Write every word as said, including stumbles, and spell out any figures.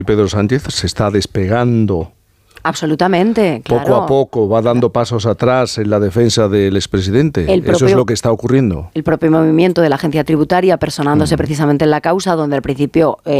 Pedro Sánchez se está despegando. Absolutamente, claro. Poco a poco va dando pasos atrás en la defensa del expresidente. Propio, Eso es lo que está ocurriendo. El propio movimiento de la agencia tributaria personándose mm. precisamente en la causa, donde al principio eh,